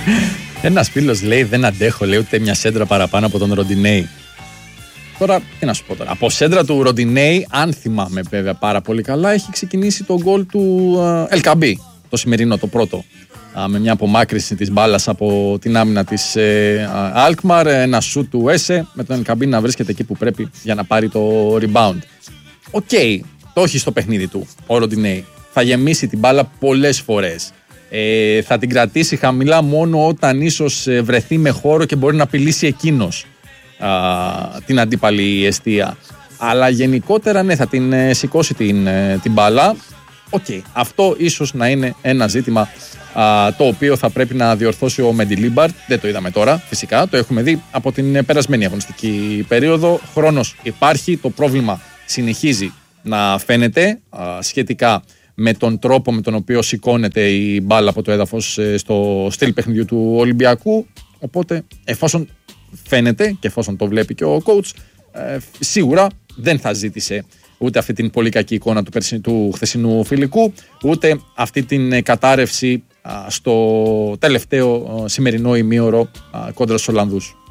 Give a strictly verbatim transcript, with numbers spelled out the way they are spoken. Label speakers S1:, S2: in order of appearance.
S1: Ένας φίλος λέει: δεν αντέχω, λέει, ούτε μια σέντρα παραπάνω από τον Ροντινέι. Τώρα, τι να σου πω τώρα. Από σέντρα του Ροντινέι, αν θυμάμαι βέβαια πάρα πολύ καλά, έχει ξεκινήσει το γκολ του Ελκαμπή. Το σημερινό, το πρώτο. Με μια απομάκρυνση της μπάλας από την άμυνα της ε, Αλκμαρ, ένα σουτ του Έσε, με τον Ελκαμπή να βρίσκεται εκεί που πρέπει για να πάρει το rebound. Οκ, okay, το έχει στο παιχνίδι του ο Ροντινέι. Θα γεμίσει την μπάλα πολλές φορές. Ε, θα την κρατήσει χαμηλά μόνο όταν ίσως βρεθεί με χώρο και μπορεί να απειλήσει εκείνος α, την αντίπαλη εστία. Αλλά γενικότερα ναι, θα την ε, σηκώσει την, ε, την μπάλα. Οκ, okay, αυτό ίσως να είναι ένα ζήτημα α, το οποίο θα πρέπει να διορθώσει ο Μεντιλίμπαρτ. Δεν το είδαμε τώρα, φυσικά, το έχουμε δει από την περασμένη αγωνιστική περίοδο. Χρόνος υπάρχει, το πρόβλημα συνεχίζει να φαίνεται α, σχετικά με τον τρόπο με τον οποίο σηκώνεται η μπάλα από το έδαφος στο στυλ παιχνιδιού του Ολυμπιακού. Οπότε, εφόσον φαίνεται και εφόσον το βλέπει και ο coach, ε, σίγουρα δεν θα ζήτησε ούτε αυτή την πολύ κακή εικόνα του, περσι, του χθεσινού φιλικού, ούτε αυτή την κατάρρευση α, στο τελευταίο α, σημερινό ημίωρο α, κόντρα στους Ολλανδούς.